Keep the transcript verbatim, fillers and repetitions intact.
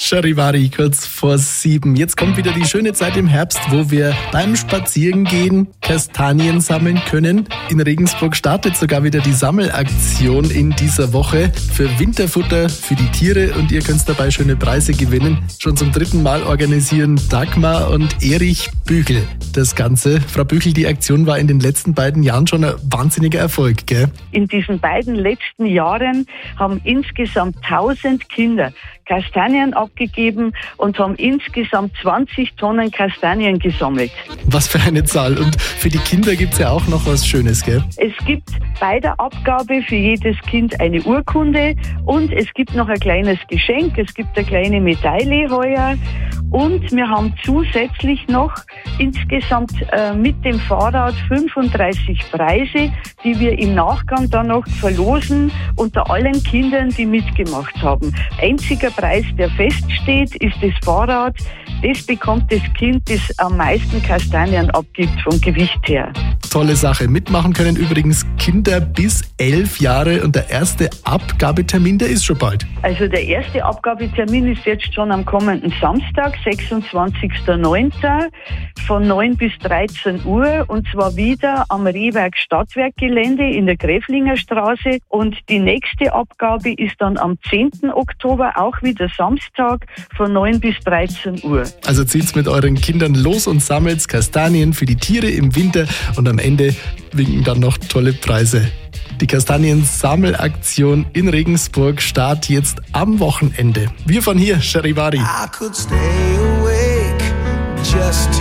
Charivari, kurz vor sieben. Jetzt kommt wieder die schöne Zeit im Herbst, wo wir beim Spazierengehen Kastanien sammeln können. In Regensburg startet sogar wieder die Sammelaktion in dieser Woche für Winterfutter für die Tiere und ihr könnt dabei schöne Preise gewinnen. Schon zum dritten Mal organisieren Dagmar und Erich Büchel das Ganze. Frau Büchel, die Aktion war in den letzten beiden Jahren schon ein wahnsinniger Erfolg, gell? In diesen beiden letzten Jahren haben insgesamt tausend Kinder Kastanien abgegeben und haben insgesamt zwanzig Tonnen Kastanien gesammelt. Was für eine Zahl. Und für die Kinder gibt es ja auch noch was Schönes, gell? Es gibt bei der Abgabe für jedes Kind eine Urkunde und es gibt noch ein kleines Geschenk. Es gibt eine kleine Medaille heuer. Und wir haben zusätzlich noch insgesamt äh, mit dem Fahrrad fünfunddreißig Preise, die wir im Nachgang dann noch verlosen unter allen Kindern, die mitgemacht haben. Einziger Preis, der feststeht, ist das Fahrrad. Das bekommt das Kind, das am meisten Kastanien abgibt vom Gewicht her. Tolle Sache. Mitmachen können übrigens Kinder bis elf Jahre und der erste Abgabetermin, der ist schon bald. Also der erste Abgabetermin ist jetzt schon am kommenden Samstag, sechsundzwanzigster neunter von neun bis dreizehn Uhr und zwar wieder am Rehwerk Stadtwerkgelände in der Gräflinger Straße und die nächste Abgabe ist dann am zehnten Oktober, auch wieder Samstag von neun bis dreizehn Uhr. Also zieht's mit euren Kindern los und sammelt Kastanien für die Tiere im Winter und am Ende winken dann noch tolle Preise. Die Kastanien-Sammelaktion in Regensburg startet jetzt am Wochenende. Wir von hier, Charivari. I could stay awake just